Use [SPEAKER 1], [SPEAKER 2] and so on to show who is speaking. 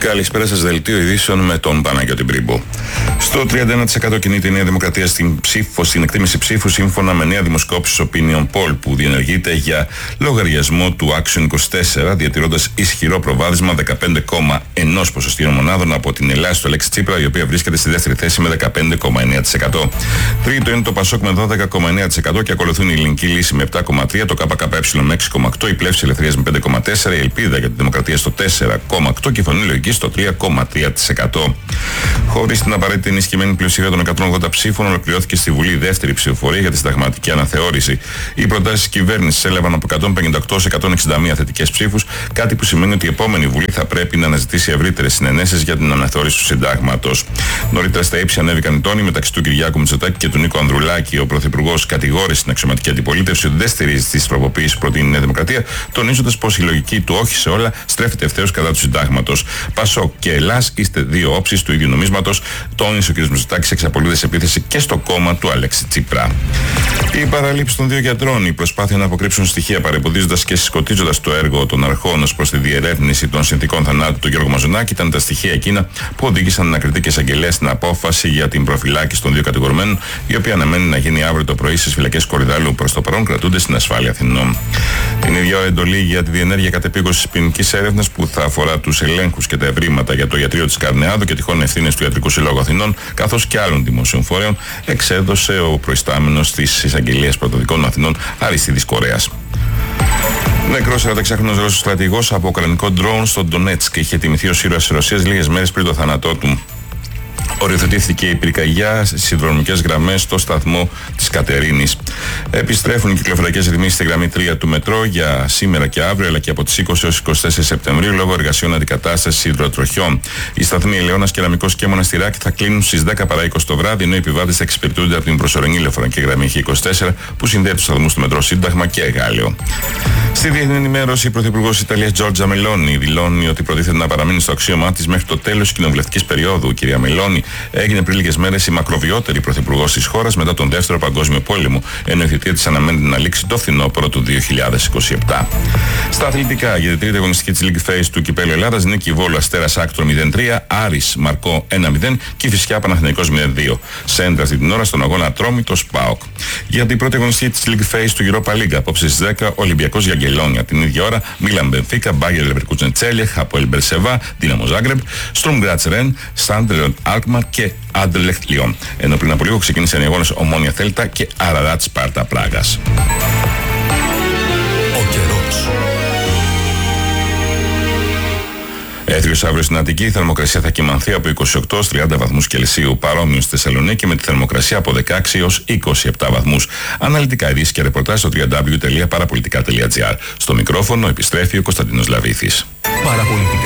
[SPEAKER 1] Καλησπέρα σας, δελτίο ειδήσεων με τον Παναγιώτη Μπρίμπο. Στο 31% κινείται η Νέα Δημοκρατία στην εκτίμηση ψήφου, σύμφωνα με νέα δημοσκόπηση Opinion Poll που διενεργείται για λογαριασμό του Action 24, διατηρώντας ισχυρό προβάδισμα 15,1 ποσοστίων μονάδων από την Ελλάδα στο Αλέξη Τσίπρα, η οποία βρίσκεται στη δεύτερη θέση με 15,9%. Τρίτο είναι το Πασόκ με 12,9% και ακολουθούν η Ελληνική Λύση με 7,3%, το ΚΚΕ με 6,8%, η Πλεύση Ελευθερίας με 5,4%, η Ελπίδα για τη Δημοκρατία στο 4,8% και η Φωνή Λογικής στο 3,3%. Χωρίς την απαραίτητη ενισχυμένη πλειοψηφία των 180 ψήφων, ολοκληρώθηκε στη Βουλή η δεύτερη ψηφοφορία για τη συνταγματική αναθεώρηση. Οι προτάσεις της κυβέρνησης έλαβαν από 158 σε 161 θετικές ψήφους, κάτι που σημαίνει ότι η επόμενη Βουλή θα πρέπει να αναζητήσει ευρύτερες συνενέσεις για την αναθεώρηση του συντάγματος. Νωρίτερα στα ύψη ανέβηκαν οι τόνοι μεταξύ του Κυριάκου Μητσοτάκη και του Νίκου Ανδρουλάκη. Ο Πρωθυπουργός κατηγόρησε την αξιωματική αντιπολίτευση ότι δεν στηρίζει τις τροποποιήσεις που προτείνει η Νέα Δημοκρατία, τονίζοντας πως η λογική του όχι σε όλα στρέφεται ευθέως κατά του συντάγματος. Πασόκ και Ελλάς είστε δύο όψεις του ίδιου νομίσματος, τόνισε ο κ. Μητσοτάκης εξ απολύτως επίθεση και στο κόμμα του Αλέξη Τσίπρα. Η παραλήψη των δύο γιατρών, η προσπάθεια να αποκρύψουν στοιχεία παρεμποδίζοντας και συσκοτίζοντας το έργο των αρχών ως προς τη διερεύνηση των συνθηκών θανάτου του Γιώργου Μαζονάκη, ήταν τα στοιχεία εκείνα που οδήγησαν ανακριτή και εισαγγελέα στην απόφαση για την προφυλάκηση των δύο κατηγορουμένων, η οποία αναμένει να γίνει αύριο το πρωί στις φυλακές Κορυδάλου. Προς το παρόν κρατούνται στην ασφάλεια Αθηνών. Την ίδια ώρα εντολή για τη διενέργεια κατεπήγωσης ποινικής έρευνας που θα αφορά τους ελέγχους και τα ευρήματα για το ιατρείο της Καρνεάδου και τυχόν ευθύνες του Ιατρικού Συλλόγου Αθηνών, καθώς και άλλων δημοσίων φορέων, εξέδωσε ο προϊστάμενος της Εισαγγελίας Πρωτοδικών Αθηνών, Αριστίδης Κορέας. Νεκρός 46χρονος Ρώσος στρατηγός από ουκρανικό ντρόουν στο Ντονέτσκ είχε τιμηθεί ως ήρωας της Ρωσίας λίγες μέρες πριν το θάνατό του. Οριοθετήθηκε η πυρκαγιά στις συνδρομικές γραμμές στο σταθμό της Κατερίνης. Επιστρέφουν οι κυκλοφοριακές ρυθμίσεις στη γραμμή 3 του μετρό για σήμερα και αύριο, αλλά και από τις 20 έως 24 Σεπτεμβρίου λόγω εργασιών αντικατάστασης υδροτροχιών. Οι σταθμοί Ελαιώνας, Κεραμικός και Μοναστηράκη θα κλείνουν στις 10 παρά 20 το βράδυ, ενώ οι επιβάτες θα εξυπηρετούνται από την προσωρινή λεωφορική γραμμή Χ24 που συνδέει τους σταθμούς του μετρό Σύνταγμα και Εγάλεο. Στη διεθνή ενημέρωση, η Πρωθυπουργός της Ιταλίας Τζόρτζα Μελόνι δηλώνει ότι προτίθεται να παραμείνει στο αξίωμά της μέχρι το τέλος της κοινοβουλευτικής περίοδου. Η κυρία Μελόνι έγινε πριν λίγες μέρες η μακροβιότερη πρωθυπουργός της χώρας μετά τον Δεύτερο Παγκόσμιο Πόλεμο, ενώ η θητεία της αναμένεται να λήξει το φθινόπωρο του 2027. Στα αθλητικά, για την τρίτη αγωνιστική της League Phase του Κυπέλλου Ελλάδας, νίκη Βόλου Αστέρας Άκτορ 0-3, Άρης Μαρκό 1-0 και η Φυσιά Παναθηναϊκός 0-2. Σέντρα αυτή την ώρα στον αγώνα Ατρόμητος ΠΑΟΚ. Για την πρώτη αγωνιστική της League Phase του Europa League, απόψε στις 10, Ολυμπιακός Γιαγκελόνια. Την ίδια ώρα, Μίλαν Μπενφίκα, Μπάγερ Λεβερκούτζεν Τσέλιεχ, Αποέλ Μπερσεβά, Δίναμο Ζάγκρεμπ, Στρουμ Γκράτς Ρεν, Σάντερλοντ Αλκμαρ και Άντερλεχτ Λιόν. Ενώ πριν από λίγο ξεκίνησαν οι αγώνες Ομόνια Θέλτα και Αραράτ Σπάρτα Πράγας.
[SPEAKER 2] Ο καιρός.
[SPEAKER 1] Έθριος αύριο στην Αττική, η θερμοκρασία θα κυμανθεί από 28 έως 30 βαθμούς Κελσίου, παρόμοιο στη Θεσσαλονίκη με τη θερμοκρασία από 16 έως 27 βαθμούς. Αναλυτικά ειδήσεις και ρεπορτάζ στο www.parapolitica.gr. Στο μικρόφωνο επιστρέφει ο Κωνσταντίνος Λαβήθης.
[SPEAKER 2] Παραπολιτικά.